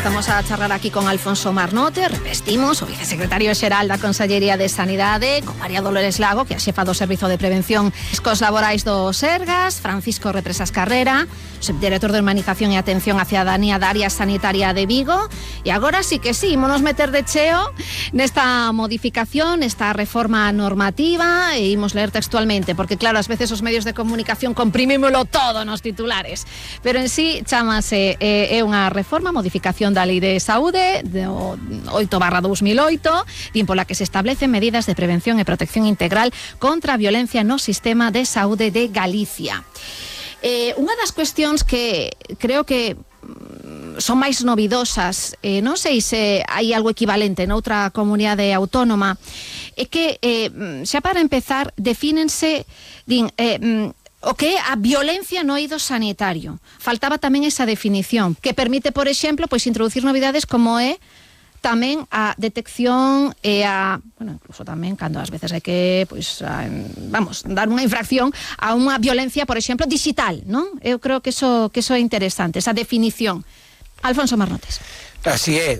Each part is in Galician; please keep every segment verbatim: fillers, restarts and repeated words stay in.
Estamos a charlar aquí con Alfonso Marnote, revestimos o vicesecretario xeral da Consellería de Sanidade, con María Dolores Lago, que é a xefa do Servizo de Prevención e Riscos Laborais do Sergas, Francisco Represas Carrera, subdirector de Humanización e Atención á Cidadanía da Área Sanitaria de Vigo. E agora sí que sí, ímonos meter de cheo nesta modificación, nesta reforma normativa, e imos ler textualmente, porque claro, ás veces os medios de comunicación comprimímolo todo nos titulares, pero en sí chamase, eh, é unha reforma, modificación da Lei de Saúde do oito barra dos mil oito, din pola que se establecen medidas de prevención e protección integral contra a violencia no sistema de saúde de Galicia. Eh, unha das cuestións que creo que son máis novidosas, eh, non sei se hai algo equivalente noutra comunidade autónoma, é que, eh, xa para empezar, defínense, din, eh, o que é a violencia no eido sanitario. Faltaba tamén esa definición, que permite, por exemplo, pois introducir novidades como é tamén a detección e a, bueno, incluso tamén cando ás veces hai que, pois, a, vamos, dar unha infracción a unha violencia, por exemplo, digital, non? Eu creo que eso, que eso é interesante, esa definición. Alfonso Marnotes. Así é,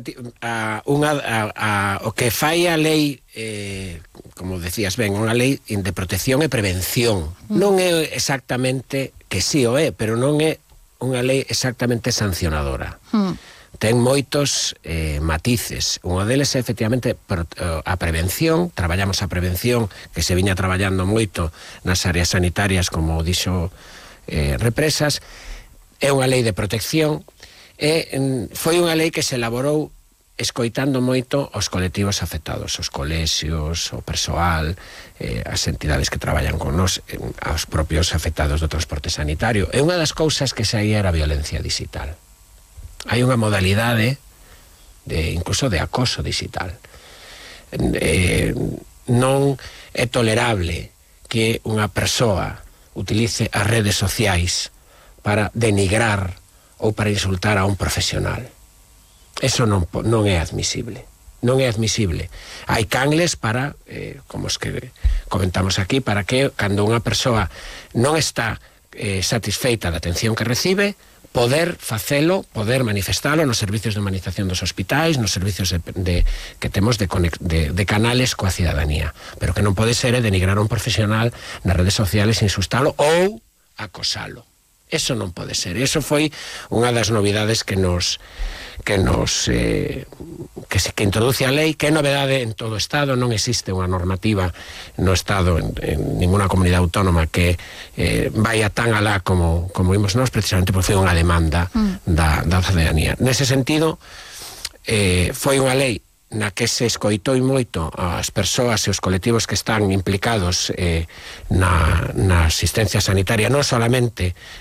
a, unha, a, a, o que fai a lei, eh, como decías ben, unha lei de protección e prevención. Mm. Non é exactamente, que sí o é, pero non é unha lei exactamente sancionadora. Mm. Ten moitos eh, matices. Unha deles é, efectivamente, a prevención. Traballamos a prevención, que se viña traballando moito nas áreas sanitarias, como dixo eh, Represas. É unha lei de protección. E foi unha lei que se elaborou escoitando moito os colectivos afectados, os colexios, o persoal, eh, as entidades que traballan con nos, eh, os propios afectados do transporte sanitario. E unha das cousas que saía era a violencia digital. Hai unha modalidade de, incluso de acoso digital. Eh, non é tolerable que unha persoa utilice as redes sociais para denigrar ou para insultar a un profesional. Eso non, non é admisible. Non é admisible. Hai canles para, eh, como os que comentamos aquí, para que cando unha persoa non está eh, satisfeita da atención que recibe, poder facelo, poder manifestalo nos servicios de humanización dos hospitais, nos servicios de, de, que temos de, de, de canales coa cidadanía. Pero que non pode ser é denigrar a un profesional nas redes sociales, insultalo ou acosalo. Eso non pode ser. Eso foi unha das novidades que nos que nos eh, que, se, que introduce a lei, que é novedade en todo o Estado. Non existe unha normativa no Estado, en, en ninguna comunidade autónoma que eh, vaya tan alá como, como vimos nós, precisamente porque foi unha demanda mm. da, da cidadanía. Nese sentido, eh, foi unha lei na que se escoitou moito as persoas e os colectivos que están implicados eh, na, na asistencia sanitaria, non solamente